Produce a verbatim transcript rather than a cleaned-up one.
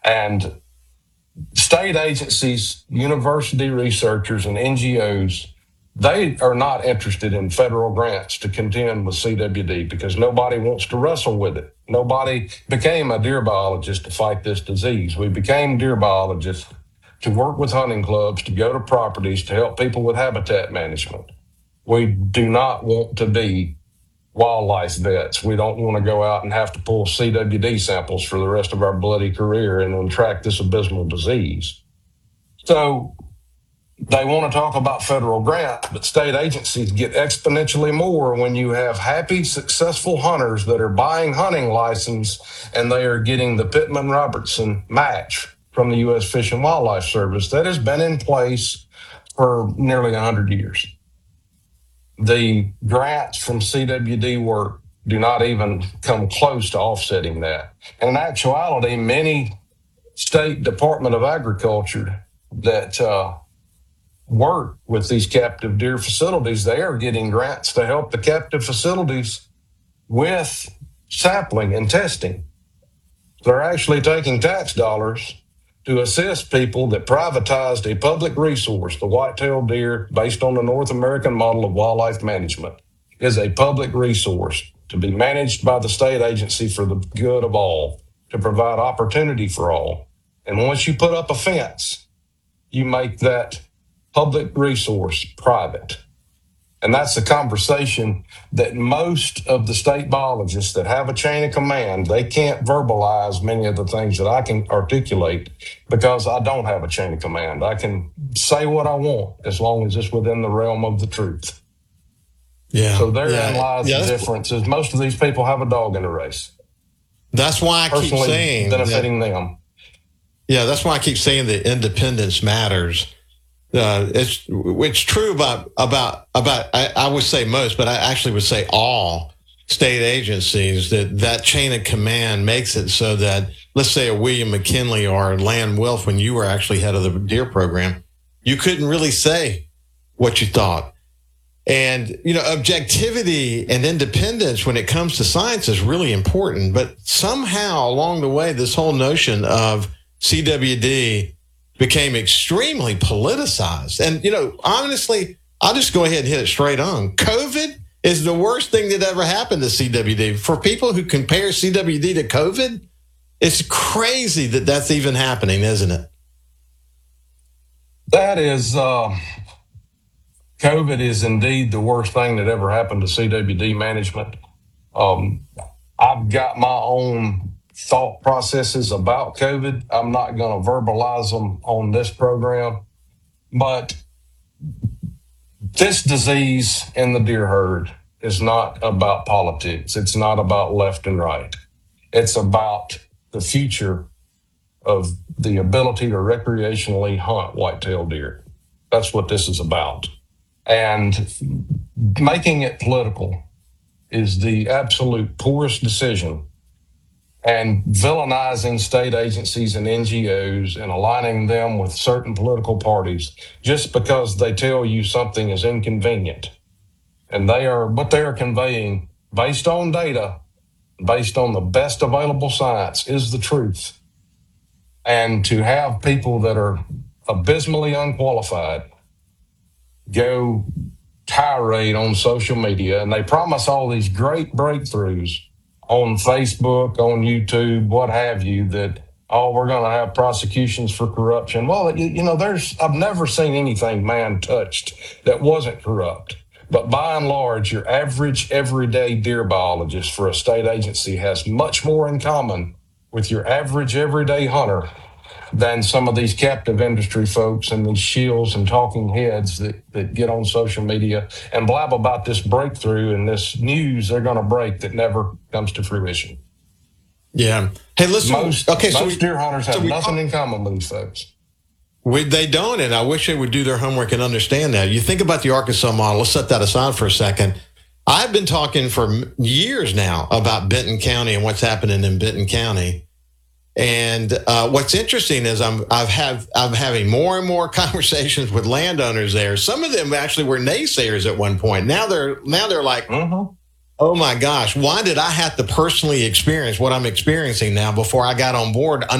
And state agencies, university researchers, and N G Os, they are not interested in federal grants to contend with C W D because nobody wants to wrestle with it. Nobody became a deer biologist to fight this disease. We became deer biologists to work with hunting clubs, to go to properties, to help people with habitat management. We do not want to be wildlife vets. We don't want to go out and have to pull C W D samples for the rest of our bloody career and then track this abysmal disease. So they want to talk about federal grants, but state agencies get exponentially more when you have happy, successful hunters that are buying hunting license and they are getting the Pittman Robertson match from the U S Fish and Wildlife Service that has been in place for nearly one hundred years. The grants from C W D work do not even come close to offsetting that. And in actuality, many state Department of Agriculture that uh, work with these captive deer facilities, they are getting grants to help the captive facilities with sampling and testing. They're actually taking tax dollars to assist people that privatized a public resource. The white-tailed deer, based on the North American model of wildlife management, is a public resource to be managed by the state agency for the good of all, to provide opportunity for all. And once you put up a fence, you make that public resource private. And that's the conversation that most of the state biologists that have a chain of command, they can't verbalize many of the things that I can articulate because I don't have a chain of command. I can say what I want as long as it's within the realm of the truth. Yeah. So therein yeah. lies yeah, the difference is most of these people have a dog in the race. That's why I Personally keep saying benefiting that, them. Yeah, that's why I keep saying that independence matters. Uh, it's it's true about about about I, I would say most, but I actually would say all state agencies that that chain of command makes it so that, let's say, a William McKinley or Land Wolf, when you were actually head of the deer program, you couldn't really say what you thought. And, you know, objectivity and independence when it comes to science is really important. But somehow along the way, this whole notion of C W D became extremely politicized. And, you know, honestly, I'll just go ahead and hit it straight on. COVID is the worst thing that ever happened to C W D. For people who compare C W D to COVID, it's crazy that that's even happening, isn't it? That is, uh, COVID is indeed the worst thing that ever happened to C W D management. Um, I've got my own thought processes about COVID. I'm not going to verbalize them on this program, but this disease in the deer herd is not about politics. It's not about left and right. It's about the future of the ability to recreationally hunt white-tailed deer. That's what this is about. And making it political is the absolute poorest decision. And villainizing state agencies and N G Os and aligning them with certain political parties just because they tell you something is inconvenient. And they are, what they are conveying based on data, based on the best available science, is the truth. And to have people that are abysmally unqualified go tirade on social media, and they promise all these great breakthroughs on Facebook, on YouTube, what have you, that, oh, we're going to have prosecutions for corruption. Well, you, you know, there's, I've never seen anything man touched that wasn't corrupt. But by and large, your average everyday deer biologist for a state agency has much more in common with your average everyday hunter than some of these captive industry folks and these shills and talking heads that, that get on social media and blab about this breakthrough and this news they're going to break that never comes to fruition. Yeah. Hey, listen. Most, okay, most so we, deer hunters have so we, nothing in common with these folks. We, they don't, and I wish they would do their homework and understand that. You think about the Arkansas model. Let's set that aside for a second. I've been talking for years now about Benton County and what's happening in Benton County. And uh, what's interesting is I'm I've have I'm having more and more conversations with landowners there. Some of them actually were naysayers at one point. Now they're now they're like, mm-hmm. Oh my gosh, why did I have to personally experience what I'm experiencing now before I got on board?